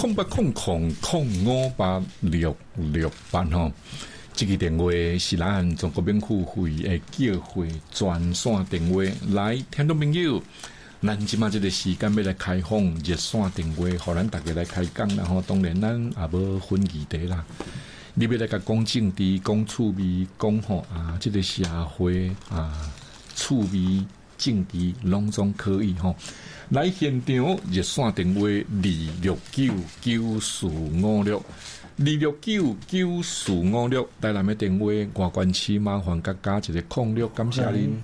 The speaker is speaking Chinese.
0800058668吼。这个电话是咱中国免付费的叫会专线电话，来，听众朋友，咱即马这个时间要来开放热线电话，互咱大家来开讲，然后当然咱也无分议题啦。你要来甲讲政治、讲趣味、讲这个社会趣味、政治拢总可以吼。来现场热线电话2699456，2699456，台南的电话外关市麻烦加一个06，感谢您。